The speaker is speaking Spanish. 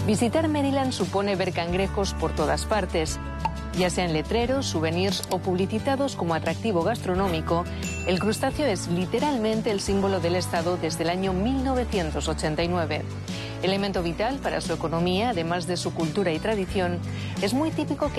Visitar Maryland supone ver cangrejos por todas partes. Ya sean letreros, souvenirs o publicitados como atractivo gastronómico, el crustáceo es literalmente el símbolo del estado desde el año 1989. Elemento vital para su economía, además de su cultura y tradición, es muy típico que